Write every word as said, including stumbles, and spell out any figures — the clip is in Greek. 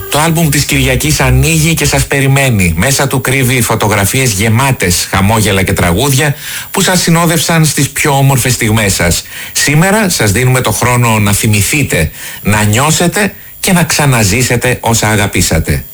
Το άλμπουμ της Κυριακής ανοίγει και σας περιμένει. Μέσα του κρύβει φωτογραφίες γεμάτες χαμόγελα και τραγούδια που σας συνόδευσαν στις πιο όμορφες στιγμές σας. Σήμερα σας δίνουμε το χρόνο να θυμηθείτε, να νιώσετε και να ξαναζήσετε όσα αγαπήσατε.